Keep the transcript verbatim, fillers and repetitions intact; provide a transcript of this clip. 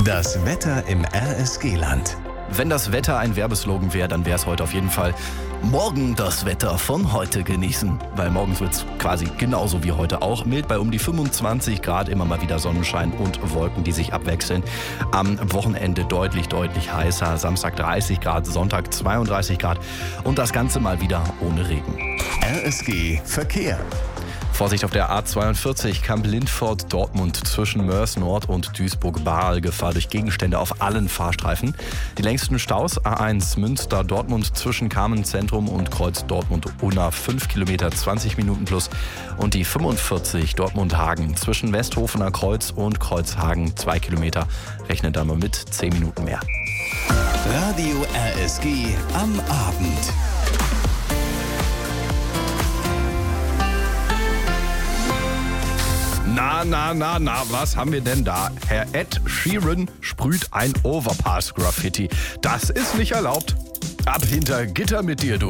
Das Wetter im R S G-Land. Wenn das Wetter ein Werbeslogan wäre, dann wäre es heute auf jeden Fall morgen das Wetter von heute genießen. Weil morgens wird es quasi genauso wie heute auch. Mild bei um die fünfundzwanzig Grad, immer mal wieder Sonnenschein und Wolken, die sich abwechseln. Am Wochenende deutlich, deutlich heißer. Samstag dreißig Grad, Sonntag zweiunddreißig Grad und das Ganze mal wieder ohne Regen. R S G Verkehr. Vorsicht auf der A zweiundvierzig Kamp-Lintfort-Dortmund zwischen Moers Nord und Duisburg-Baal. Gefahr durch Gegenstände auf allen Fahrstreifen. Die längsten Staus A eins Münster-Dortmund zwischen Kamen-Zentrum und Kreuz Dortmund-Unna fünf Kilometer, zwanzig Minuten plus. Und die fünfundvierzig Dortmund-Hagen zwischen Westhofener Kreuz und Kreuzhagen zwei Kilometer. Rechnet da mal mit zehn Minuten mehr. Radio R S G am Abend. Na, na, na, na, was haben wir denn da? Herr Ed Sheeran sprüht ein Overpass-Graffiti. Das ist nicht erlaubt. Ab hinter Gitter mit dir, du.